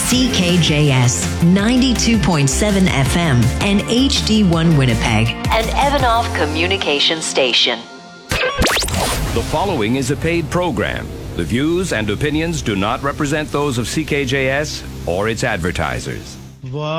CKJS 92.7 FM and HD1 Winnipeg, an Evanoff communication station. The following is a paid program. The views and opinions do not represent those of CKJS or its advertisers.